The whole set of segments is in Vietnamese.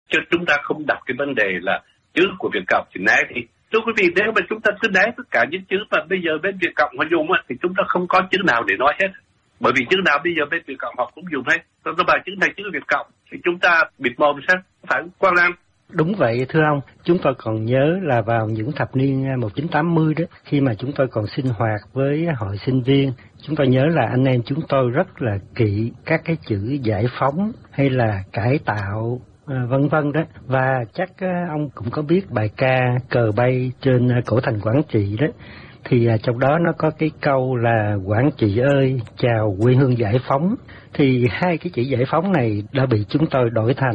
chứ chúng ta không đặt cái vấn đề là chữ của Việt Cộng thì né đi. Thưa quý vị, nếu mà chúng ta cứ né tất cả những chữ mà bây giờ bên Việt Cộng họ dùng thì chúng ta không có chữ nào để nói hết. Bởi vì chữ nào bây giờ bên Việt Cộng họ cũng dùng hết. Tôi bài chữ này chữ Việt Cộng thì chúng ta bịt mồm sao? Phải Quang Nam? Đúng vậy thưa ông, chúng tôi còn nhớ là vào những thập niên 1980 đó, khi mà chúng tôi còn sinh hoạt với hội sinh viên, chúng tôi nhớ là anh em chúng tôi rất là kỵ các cái chữ giải phóng hay là cải tạo vân vân đó. Và chắc ông cũng có biết bài ca Cờ Bay trên cổ thành Quảng Trị đó, thì trong đó nó có cái câu là Quảng Trị ơi chào quê hương giải phóng. Thì hai cái chữ giải phóng này đã bị chúng tôi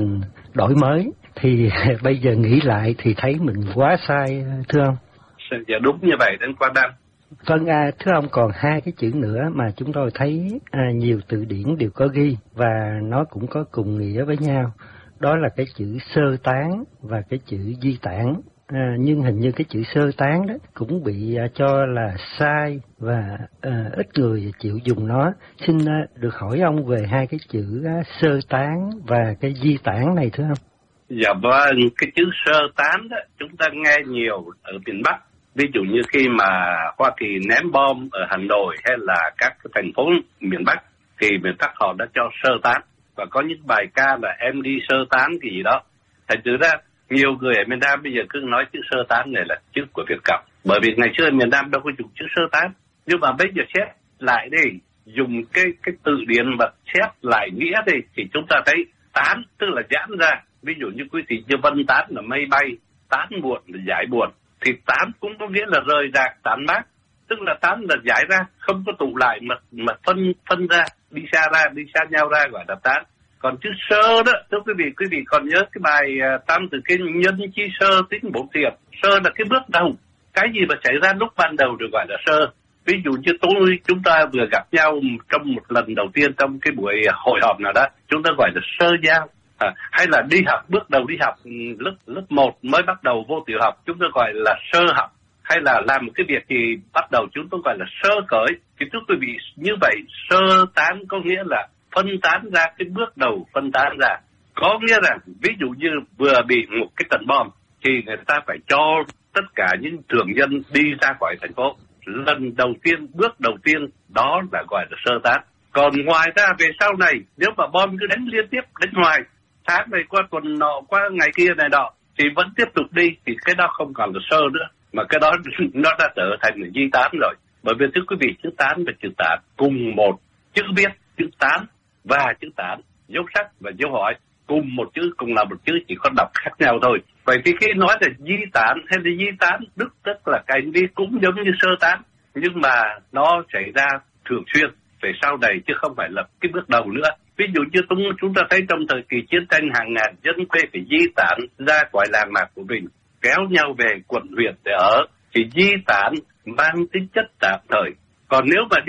đổi mới. Thì bây giờ nghĩ lại thì thấy mình quá sai thưa ông. Dạ đúng như vậy đến Quang Nam. Vâng, thưa ông, còn hai cái chữ nữa mà chúng tôi thấy nhiều từ điển đều có ghi và nó cũng có cùng nghĩa với nhau. Đó là cái chữ sơ tán và cái chữ di tản. Nhưng hình như cái chữ sơ tán đó cũng bị cho là sai và ít người chịu dùng nó. Xin được hỏi ông về hai cái chữ sơ tán và cái di tản này thưa ông. Dạ vâng, cái chữ sơ tán đó chúng ta nghe nhiều ở miền Bắc. Ví dụ như khi mà Hoa Kỳ ném bom ở Hà Nội hay là các thành phố miền Bắc thì miền Bắc họ đã cho sơ tán. Và có những bài ca là em đi sơ tán cái gì đó. Thành thử ra nhiều người ở miền Nam bây giờ cứ nói chữ sơ tán này là chữ của Việt Cộng. Bởi vì ngày xưa miền Nam đâu có dùng chữ sơ tán. Nhưng mà bây giờ xét lại đi, dùng cái từ điển mà xét lại nghĩa đi thì chúng ta thấy tán tức là giãn ra. Ví dụ như quý thị như vân tán là mây bay, tán buồn là giải buồn. Thì tán cũng có nghĩa là rời rạc, tán mát. Tức là tán là giải ra, không có tụ lại mà phân ra, đi xa nhau ra gọi là tán. Còn chữ sơ đó, thưa quý vị còn nhớ cái bài Tam Tử Kinh nhân chi sơ tính bổn thiện. Sơ là cái bước đầu, cái gì mà xảy ra lúc ban đầu được gọi là sơ. Ví dụ như chúng ta vừa gặp nhau trong một lần đầu tiên trong cái buổi hội họp nào đó, chúng ta gọi là sơ giao. Hay là đi học, bước đầu đi học, lớp 1 mới bắt đầu vô tiểu học, chúng ta gọi là sơ học. Hay là làm một cái việc gì bắt đầu chúng tôi gọi là sơ cởi. Thì thưa quý vị, như vậy sơ tán có nghĩa là phân tán ra, cái bước đầu phân tán ra. Có nghĩa rằng ví dụ như vừa bị một cái trận bom thì người ta phải cho tất cả những thường dân đi ra khỏi thành phố. Lần đầu tiên, bước đầu tiên đó là gọi là sơ tán. Còn ngoài ra về sau này, nếu mà bom cứ đánh liên tiếp, đánh hoài, tháng này qua tuần nọ, qua ngày kia này nọ, thì vẫn tiếp tục đi, thì cái đó không còn là sơ nữa. Mà cái đó nó đã trở thành là di tán rồi. Bởi vì thưa quý vị, chữ tán và chữ tản cùng một chữ viết, chữ tán và chữ tản, dấu sắc và dấu hỏi, cùng một chữ, cùng là một chữ, chỉ có đọc khác nhau thôi. Vậy thì khi nói là di tản hay là di tán, tức là cái hành vi cũng giống như sơ tán, nhưng mà nó xảy ra thường xuyên về sau này chứ không phải là cái bước đầu nữa. Ví dụ như chúng ta thấy trong thời kỳ chiến tranh, hàng ngàn dân quê phải di tản ra khỏi làng mạc của mình, kéo nhau về quận huyện để ở, thì di tản mang tính chất tạm thời. Còn nếu mà đi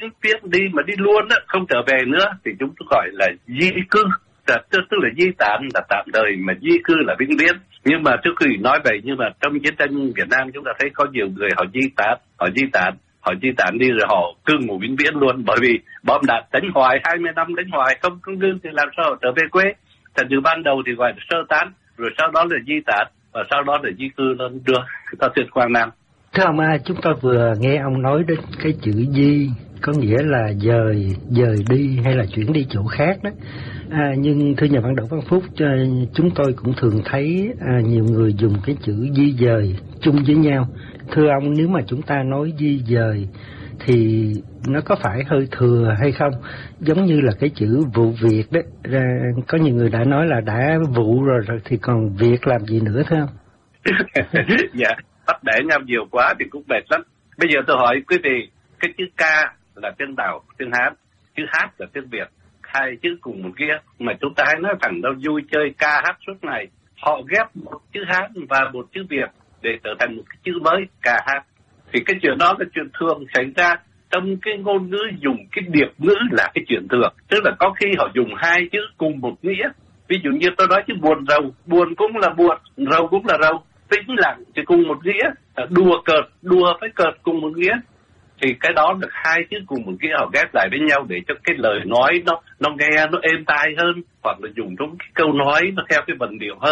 mà đi luôn á, không trở về nữa thì chúng tôi gọi là di cư. Tức là di tản là tạm thời, mà di cư là vĩnh viễn. Nhưng mà trước khi nói vậy, nhưng mà trong chiến tranh Việt Nam chúng ta thấy có nhiều người họ di tản đi rồi họ cư ngụ vĩnh viễn luôn. Bởi vì bom đạn đánh hoài, 20 năm đánh hoài không ngưng thì làm sao họ trở về quê. Thành từ ban đầu thì gọi là sơ tán, rồi sau đó là di tản, và sau đó là di cư lên được. Ta thưa Quang Nam. Thưa ông, chúng tôi vừa nghe ông nói đến cái chữ di, có nghĩa là dời đi hay là chuyển đi chỗ khác đó. Nhưng thưa nhà văn Đỗ Văn Phúc, chúng tôi cũng thường thấy nhiều người dùng cái chữ di dời chung với nhau. Thưa ông, nếu mà chúng ta nói di dời thì nó có phải hơi thừa hay không? Giống như là cái chữ vụ việc đó, có nhiều người đã nói là đã vụ rồi thì còn việc làm gì nữa thưa ông? Dạ, bắt bẻ nhau nhiều quá thì cũng mệt lắm. Bây giờ tôi hỏi quý vị, cái chữ ca là tiếng Tàu, tiếng Hán, chữ hát là tiếng Việt, hai chữ cùng một kia, mà chúng ta hay nói thẳng đâu vui chơi ca hát suốt ngày. Họ ghép một chữ Hán và một chữ Việt để trở thành một cái chữ mới, ca hát. Thì cái chuyện đó là chuyện thường xảy ra trong cái ngôn ngữ, dùng cái điệp ngữ là cái chuyện thường. Tức là có khi họ dùng hai chữ cùng một nghĩa. Ví dụ như tôi nói chữ buồn rầu, buồn cũng là buồn, rầu cũng là rầu. Tĩnh lặng thì cùng một nghĩa, đùa với cợt cùng một nghĩa. Thì cái đó được hai chữ cùng một nghĩa họ ghép lại với nhau để cho cái lời nói nó nghe nó êm tai hơn, hoặc là dùng trong cái câu nói nó theo cái vần điệu hơn.